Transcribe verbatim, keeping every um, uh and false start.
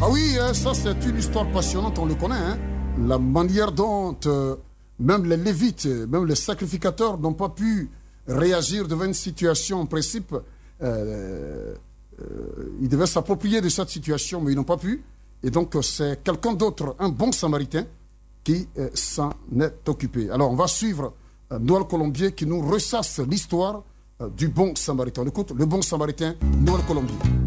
Ah oui, hein, ça c'est une histoire passionnante, on le connaît. Hein. La manière dont euh, même les lévites, même les sacrificateurs n'ont pas pu réagir devant une situation en principe. Euh, euh, ils devaient s'approprier de cette situation, mais ils n'ont pas pu. Et donc c'est quelqu'un d'autre, un bon samaritain, qui euh, s'en est occupé. Alors on va suivre euh, Noël Colombier qui nous ressasse l'histoire euh, du bon samaritain. On écoute le bon samaritain, Noël Colombier.